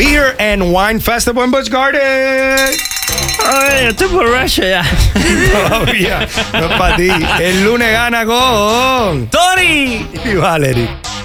Beer and Wine Festival en Busch Garden. Ay, estoy borracho ya. Todavía no es para ti. El lunes gana con Tony y Valerie.